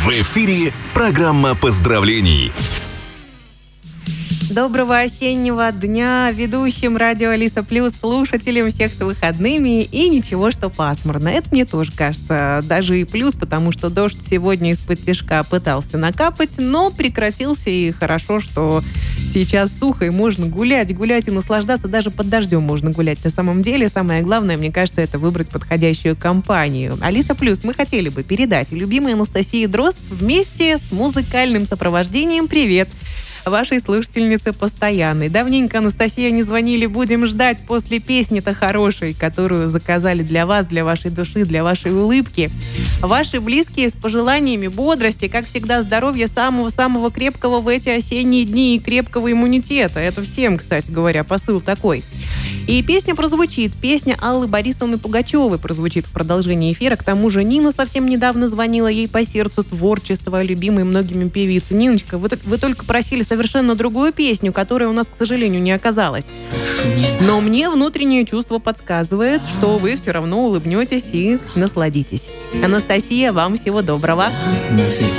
В эфире программа поздравлений. Доброго осеннего дня ведущим радио Алиса Плюс, слушателям всех с выходными и ничего, что пасмурно. Это мне тоже кажется даже и плюс, потому что дождь сегодня из-под тишка пытался накапать, но прекратился, и хорошо, что сейчас сухо и можно гулять и наслаждаться. Даже под дождем можно гулять. На самом деле, самое главное, мне кажется, это выбрать подходящую компанию. Алиса Плюс мы хотели бы передать любимой Анастасии Дрозд вместе с музыкальным сопровождением «Привет» вашей слушательнице постоянной. Давненько, Анастасия, не звонили. Будем ждать после песни-то хорошей, которую заказали для вас, для вашей души, для вашей улыбки. Ваши близкие с пожеланиями бодрости, как всегда, здоровья самого-самого крепкого в эти осенние дни и крепкого иммунитета. Это всем, кстати говоря, посыл такой. И песня прозвучит. Песня Аллы Борисовны Пугачевой прозвучит в продолжении эфира. К тому же Нина совсем недавно звонила, ей по сердцу творчество любимой многими певицы. Ниночка, вы только просили совершенно другую песню, которая у нас, к сожалению, не оказалась. Но мне внутреннее чувство подсказывает, что вы все равно улыбнетесь и насладитесь. Анастасия, вам всего доброго.